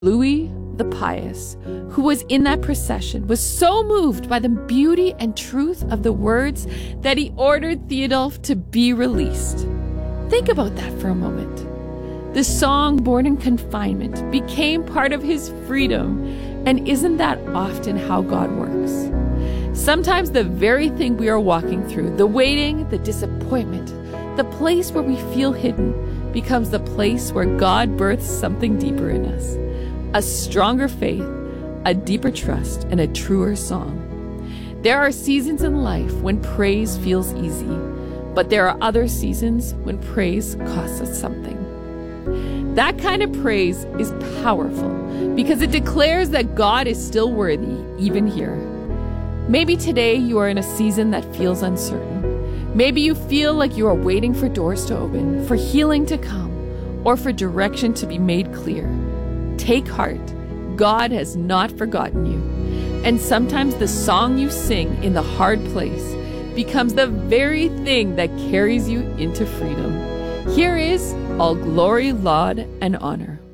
Louis the Pious, who was in that procession, was so moved by the beauty and truth of the words that he ordered Theodulf to be released. Think about that for a moment. The song Born in Confinement became part of his freedom, and isn't that often how God works? Sometimes the very thing we are walking through, the waiting, the disappointment, the place where we feel hidden, becomes the place where God births something deeper in us. A stronger faith, a deeper trust, and a truer song. There are seasons in life when praise feels easy, but there are other seasons when praise costs us something. That kind of praise is powerful because it declares that God is still worthy, even here. Maybe today you are in a season that feels uncertain. Maybe you feel like you are waiting for doors to open, for healing to come, or for direction to be made clear. Take heart. God has not forgotten you. And sometimes the song you sing in the hard place becomes the very thing that carries you into freedom. Here is all glory, laud, and honor.